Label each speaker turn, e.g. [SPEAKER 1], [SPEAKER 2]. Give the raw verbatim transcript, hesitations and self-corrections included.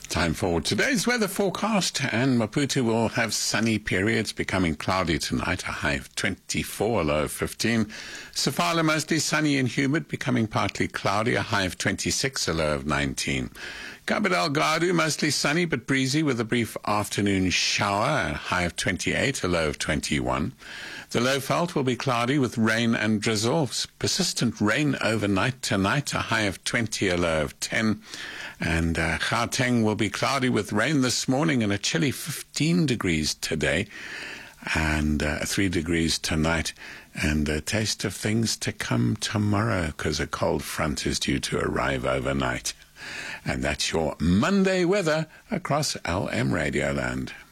[SPEAKER 1] Time for today's weather forecast, and Maputo will have sunny periods, becoming cloudy tonight, a high of twenty-four, a low of fifteen. Sofala mostly sunny and humid, becoming partly cloudy, a high of twenty-six, a low of nineteen. Cabo Delgado mostly sunny but breezy with a brief afternoon shower, a high of twenty-eight, a low of twenty-one. The Lowveld will be cloudy with rain and drizzle, persistent rain overnight tonight, a high of twenty, a low of ten. And uh, Gauteng will be cloudy with rain this morning and a chilly fifteen degrees today and uh, three degrees tonight, and a taste of things to come tomorrow because a cold front is due to arrive overnight. And that's your Monday weather across L M Radio Land.